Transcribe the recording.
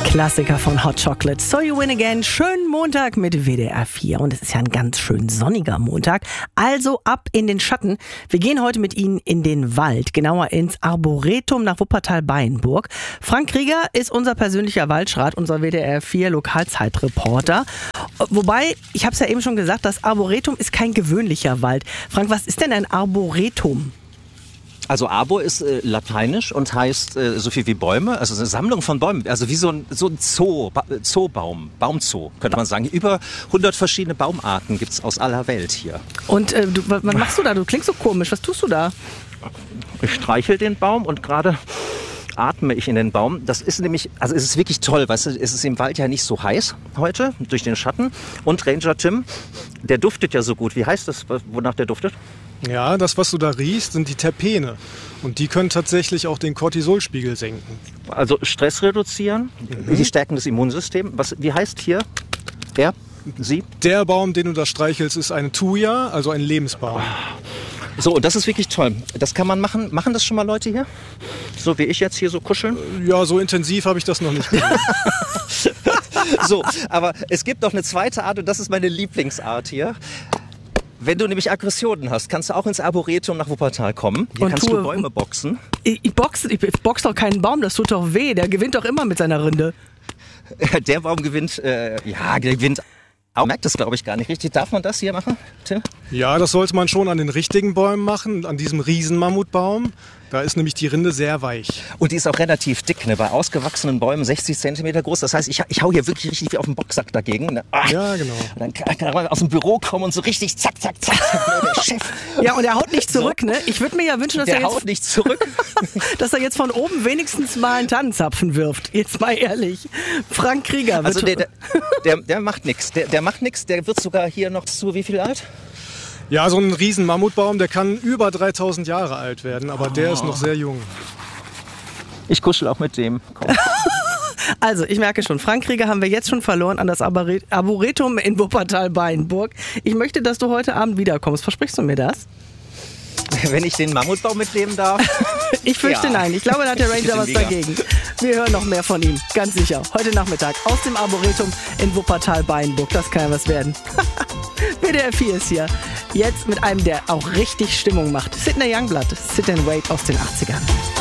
Klassiker von Hot Chocolate. So You Win Again. Schönen Montag mit WDR 4. Und es ist ja ein ganz schön sonniger Montag. Also ab in den Schatten. Wir gehen heute mit Ihnen in den Wald. Genauer ins Arboretum nach Wuppertal-Bayenburg. Frank Krieger ist unser persönlicher Waldschrat, unser WDR 4 Lokalzeitreporter. Wobei, ich habe es ja eben schon gesagt, das Arboretum ist kein gewöhnlicher Wald. Frank, was ist denn ein Arboretum? Also Arbor ist lateinisch und heißt so viel wie Bäume, also eine Sammlung von Bäumen, also wie so ein Zoobaum, Baumzoo, könnte man sagen. Über 100 verschiedene Baumarten gibt's aus aller Welt hier. Und was machst du da? Du klingst so komisch. Was tust du da? Ich streichel den Baum und gerade atme ich in den Baum. Das ist nämlich, also es ist wirklich toll, weißt du, es ist im Wald ja nicht so heiß heute, durch den Schatten. Und Ranger Tim, der duftet ja so gut. Wie heißt das, wonach der duftet? Ja, das, was du da riechst, sind die Terpene. Und die können tatsächlich auch den Cortisolspiegel senken. Also Stress reduzieren, die stärken das Immunsystem. Wie heißt hier Sie? Der Baum, den du da streichelst, ist eine Thuja, also ein Lebensbaum. So, und das ist wirklich toll. Das kann man machen. Machen das schon mal Leute hier? So wie ich jetzt hier so kuscheln? Ja, so intensiv habe ich das noch nicht gemacht. So, aber es gibt noch eine zweite Art und das ist meine Lieblingsart hier. Wenn du nämlich Aggressionen hast, kannst du auch ins Arboretum nach Wuppertal kommen. Hier Und kannst du Bäume boxen. Ich boxe doch keinen Baum, das tut doch weh. Der gewinnt doch immer mit seiner Rinde. Der Baum gewinnt, gewinnt. Auch merkt das, glaube ich, gar nicht richtig. Darf man das hier machen, Tim? Ja, das sollte man schon an den richtigen Bäumen machen, an diesem Riesenmammutbaum. Da ist nämlich die Rinde sehr weich. Und die ist auch relativ dick, ne? Bei ausgewachsenen Bäumen 60 cm groß. Das heißt, ich hau hier wirklich richtig wie auf den Boxsack dagegen. Ne? Ja, genau. Und dann kann er aus dem Büro kommen und so richtig zack, zack, zack, zack, der Chef. Ja, und er haut nicht zurück, ne? Ich würde mir ja wünschen, dass Der er haut nicht zurück. dass er jetzt von oben wenigstens mal einen Tannenzapfen wirft. Jetzt mal ehrlich. Frank Krieger. Also der macht nichts. Der macht nichts. Der wird sogar hier noch zu wie viel alt? Ja, so ein Riesenmammutbaum, der kann über 3000 Jahre alt werden, aber der ist noch sehr jung. Ich kuschel auch mit dem. Komm. Also, ich merke schon, Frank Krieger haben wir jetzt schon verloren an das Arboretum in Wuppertal-Bayenburg. Ich möchte, dass du heute Abend wiederkommst. Versprichst du mir das? Wenn ich den Mammutbaum mitnehmen darf? Ich fürchte nein. Ich glaube, da hat der Ranger was dagegen. Wir hören noch mehr von ihm, ganz sicher. Heute Nachmittag aus dem Arboretum in Wuppertal-Bayenburg. Das kann ja was werden. WDR 4 ist hier. Jetzt mit einem, der auch richtig Stimmung macht. Sidney Youngblood, Sit and Wait aus den 80ern.